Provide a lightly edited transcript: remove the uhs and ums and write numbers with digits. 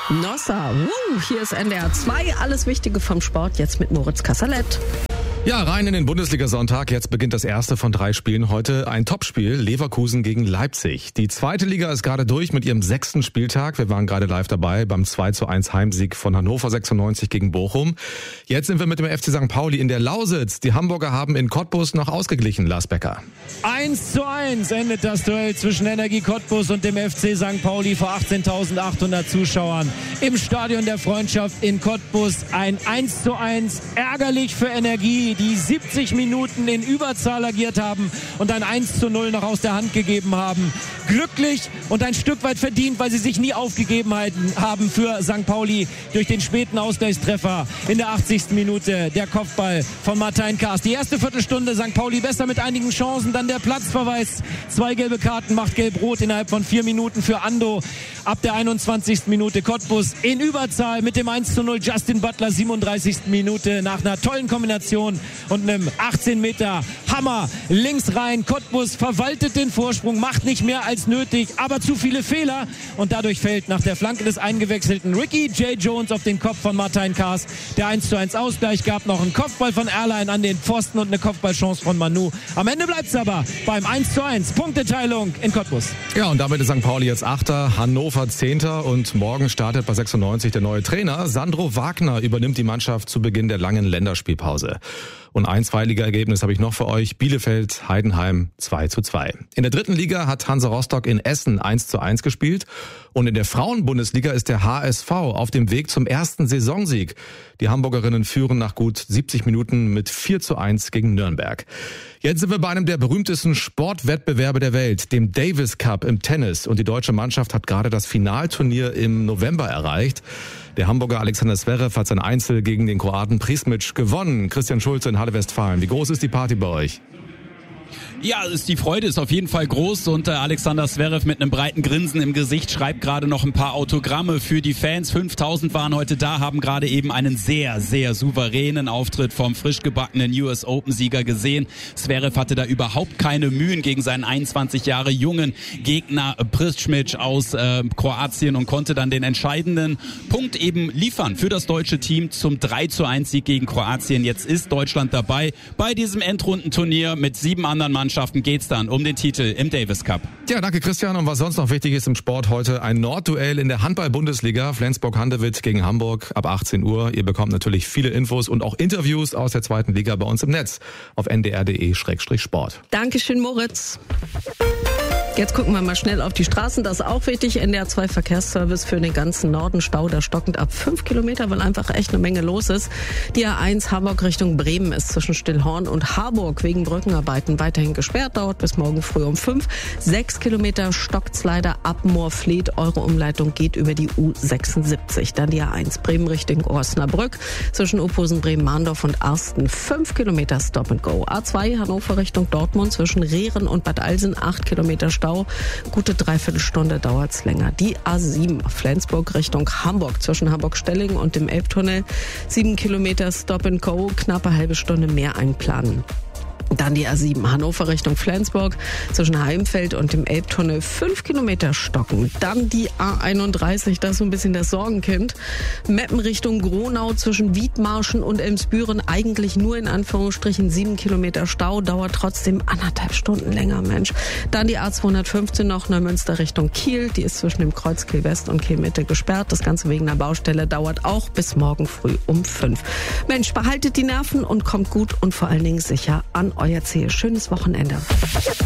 Nossa, hier ist NDR 2, alles Wichtige vom Sport, jetzt mit Moritz Kasserlet. Ja, rein in den Bundesliga-Sonntag. Jetzt beginnt das erste von 3 Spielen. Heute ein Topspiel, Leverkusen gegen Leipzig. Die zweite Liga ist gerade durch mit ihrem 6. Spieltag. Wir waren gerade live dabei beim 2:1 Heimsieg von Hannover 96 gegen Bochum. Jetzt sind wir mit dem FC St. Pauli in der Lausitz. Die Hamburger haben in Cottbus noch ausgeglichen, Lars Becker. 1:1 endet das Duell zwischen Energie Cottbus und dem FC St. Pauli vor 18.800 Zuschauern im Stadion der Freundschaft in Cottbus. Ein 1:1, ärgerlich für Energie, die 70 Minuten in Überzahl agiert haben und ein 1:0 noch aus der Hand gegeben haben. Glücklich und ein Stück weit verdient, weil sie sich nie aufgegeben haben für St. Pauli durch den späten Ausgleichstreffer in der 80. Minute. Der Kopfball von Martin Kaas. Die erste Viertelstunde St. Pauli besser mit einigen Chancen, dann der Platzverweis. 2 gelbe Karten macht Gelb-Rot innerhalb von 4 Minuten für Ando. Ab der 21. Minute Cottbus in Überzahl mit dem 1:0. Justin Butler, 37. Minute nach einer tollen Kombination und einem 18 Meter Hammer links rein. Cottbus verwaltet den Vorsprung, macht nicht mehr als nötig, aber zu viele Fehler und dadurch fällt nach der Flanke des eingewechselten Ricky J. Jones auf den Kopf von Martin Kaas der 1:1 Ausgleich. Gab noch einen Kopfball von Erlein an den Pfosten und eine Kopfballchance von Manu. Am Ende bleibt es aber beim 1:1. Punkteteilung in Cottbus. Ja, und damit ist St. Pauli jetzt 8., Hannover 10. und morgen startet bei 96 der neue Trainer. Sandro Wagner übernimmt die Mannschaft zu Beginn der langen Länderspielpause. Und ein Zweitliga-Ergebnis habe ich noch für euch. Bielefeld, Heidenheim 2:2. In der 3. Liga hat Hansa Rostock in Essen 1:1 gespielt. Und in der Frauenbundesliga ist der HSV auf dem Weg zum ersten Saisonsieg. Die Hamburgerinnen führen nach gut 70 Minuten mit 4:1 gegen Nürnberg. Jetzt sind wir bei einem der berühmtesten Sportwettbewerbe der Welt, dem Davis Cup im Tennis. Und die deutsche Mannschaft hat gerade das Finalturnier im November erreicht. Der Hamburger Alexander Zverev hat sein Einzel gegen den Kroaten Prismic gewonnen. Christian Schulze in Halle Westfalen. Wie groß ist die Party bei euch? Ja, die Freude ist auf jeden Fall groß und Alexander Zverev mit einem breiten Grinsen im Gesicht schreibt gerade noch ein paar Autogramme für die Fans. 5.000 waren heute da, haben gerade eben einen sehr, sehr souveränen Auftritt vom frisch gebackenen US Open-Sieger gesehen. Zverev hatte da überhaupt keine Mühen gegen seinen 21 Jahre jungen Gegner Prismic aus Kroatien und konnte dann den entscheidenden Punkt eben liefern für das deutsche Team zum 3:1 Sieg gegen Kroatien. Jetzt ist Deutschland dabei bei diesem Endrundenturnier. Mit 7 anderen Mannschaften geht's dann um den Titel im Davis Cup. Ja, danke Christian. Und was sonst noch wichtig ist im Sport heute, ein Nordduell in der Handball-Bundesliga. Flensburg-Handewitt gegen Hamburg ab 18 Uhr. Ihr bekommt natürlich viele Infos und auch Interviews aus der 2. Liga bei uns im Netz auf ndr.de/sport. Dankeschön, Moritz. Jetzt gucken wir mal schnell auf die Straßen. Das ist auch wichtig. NDR 2 Verkehrsservice für den ganzen Norden. Stau da stockend ab 5 Kilometer, weil einfach echt eine Menge los ist. Die A1 Hamburg Richtung Bremen ist zwischen Stillhorn und Harburg wegen Brückenarbeiten weiterhin gesperrt. Dauert bis morgen früh um 5. 6 Kilometer stockt's leider ab Moorfleet. Eure Umleitung geht über die U76. Dann die A1 Bremen Richtung Osnabrück. Zwischen Opposen, Bremen-Mahndorf und Arsten 5 Kilometer Stop and Go. A2 Hannover Richtung Dortmund zwischen Rehren und Bad Alsen 8 Kilometer Stau. Gute 3/4 Stunde dauert's länger. Die A7 Flensburg Richtung Hamburg zwischen Hamburg-Stellingen und dem Elbtunnel 7 Kilometer Stop and Go, knappe halbe Stunde mehr einplanen. Dann die A7 Hannover Richtung Flensburg zwischen Heimfeld und dem Elbtunnel 5 Kilometer stocken. Dann die A31, das ist so ein bisschen das Sorgenkind. Meppen Richtung Gronau zwischen Wiedmarschen und Elmsbüren eigentlich nur in Anführungsstrichen 7 Kilometer Stau, dauert trotzdem 1,5 Stunden länger, Mensch. Dann die A215 noch Neumünster Richtung Kiel, die ist zwischen dem Kreuz Kiel West und Kiel Mitte gesperrt. Das Ganze wegen einer Baustelle, dauert auch bis morgen früh um 5. Mensch, behaltet die Nerven und kommt gut und vor allen Dingen sicher an euer Ziel. Schönes Wochenende.